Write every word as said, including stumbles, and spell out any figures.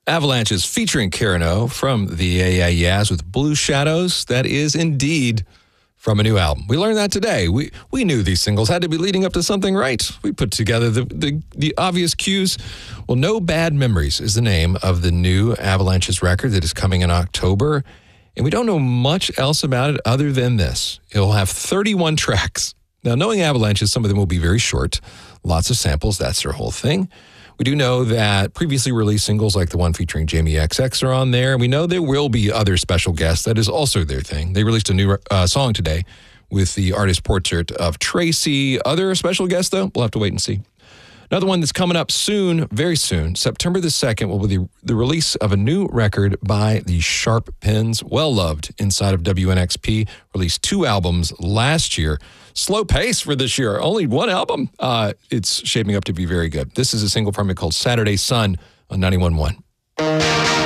Avalanches featuring Karen O from the Yeah Yeah Yeahs with Blue Shadows. That is indeed from a new album. We learned that today. We we knew these singles had to be leading up to something, right? We put together the, the, the obvious cues. Well, No Bad Memories is the name of the new Avalanches record that is coming in October. And we don't know much else about it other than this. It'll have thirty-one tracks. Now, knowing Avalanches, some of them will be very short. Lots of samples. That's their whole thing. We do know that previously released singles like the one featuring Jamie X X are on there. And we know there will be other special guests. That is also their thing. They released a new uh, song today with the artist portrait of Tracy. Other special guests, though, we'll have to wait and see. Another one that's coming up soon, very soon, September the second, will be the, the release of a new record by the Sharp Pens, well-loved inside of W N X P. Released two albums last year. Slow pace for this year. Only one album. Uh, it's shaping up to be very good. This is a single from it called Saturday Sun on ninety-one point one.